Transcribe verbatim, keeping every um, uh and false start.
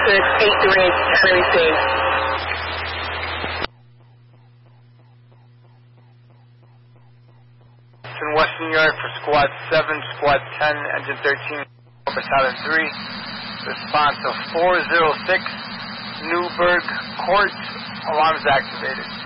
Good, eight three, ten received. In West New York for Squad seven, Squad ten, Engine thirteen, Battalion three. Response of four oh six, Newburgh Court. Alarms activated.